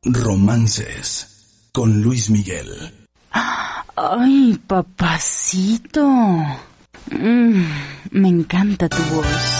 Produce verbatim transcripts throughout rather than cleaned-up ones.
Romances con Luis Miguel. Ay, papacito. Mm, me encanta tu voz.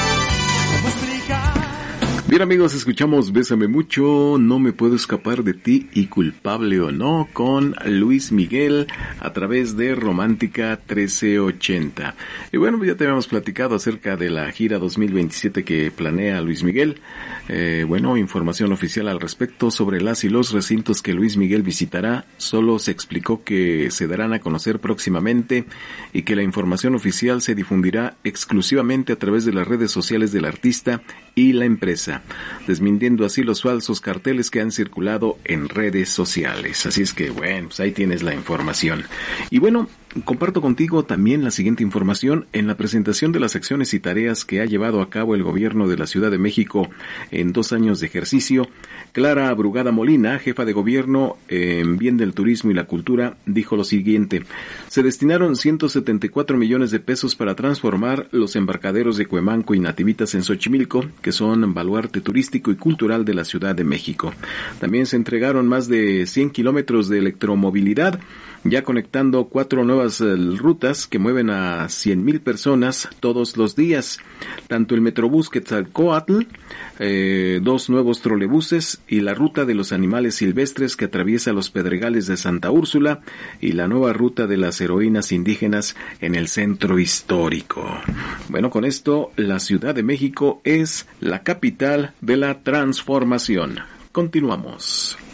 Bien, amigos, escuchamos Bésame Mucho, No Me Puedo Escapar de Ti y Culpable o No con Luis Miguel a través de Romántica trece ochenta. Y bueno, ya te habíamos platicado acerca de la gira dos mil veintisiete que planea Luis Miguel. Eh, bueno, información oficial al respecto sobre las y los recintos que Luis Miguel visitará. Solo se explicó que se darán a conocer próximamente y que la información oficial se difundirá exclusivamente a través de las redes sociales del artista y la empresa, desmintiendo así los falsos carteles que han circulado en redes sociales. Así es que, bueno, pues ahí tienes la información. Y bueno, comparto contigo también la siguiente información. En la presentación de las acciones y tareas que ha llevado a cabo el gobierno de la Ciudad de México en dos años de ejercicio, Clara Brugada Molina, jefa de gobierno en bien del turismo y la cultura, dijo lo siguiente: se destinaron ciento setenta y cuatro millones de pesos para transformar los embarcaderos de Cuemanco y Nativitas en Xochimilco, que son baluarte turístico y cultural de la Ciudad de México. También se entregaron más de cien kilómetros de electromovilidad, ya conectando cuatro nuevas rutas que mueven a cien mil personas todos los días. Tanto el Metrobús Quetzalcóatl, eh, dos nuevos trolebuses y la ruta de los animales silvestres que atraviesa los Pedregales de Santa Úrsula y la nueva ruta de las heroínas indígenas en el centro histórico. Bueno, con esto la Ciudad de México es la capital de la transformación. Continuamos.